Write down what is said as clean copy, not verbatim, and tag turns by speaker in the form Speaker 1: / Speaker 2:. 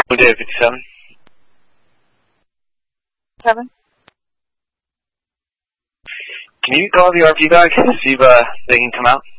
Speaker 1: David 57.
Speaker 2: 7.
Speaker 1: Can you call the RP back, see if they can come out?